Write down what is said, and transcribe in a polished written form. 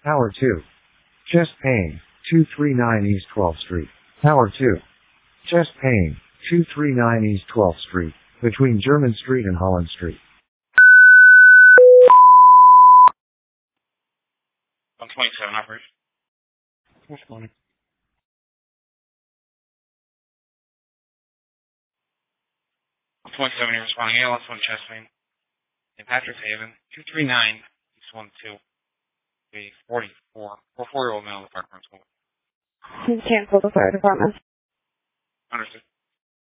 Tower 2. Chest pain, 239 East 12th Street. Tower 2. Chest pain, 239 East 12th Street, between German Street and Holland Street. 127 operation. What's going on? 127 you're responding. ALS 1 chest pain. In Patrick's Haven, 239 East 12. The 44-year-old male in the fire department. Cancel the fire department. Understood.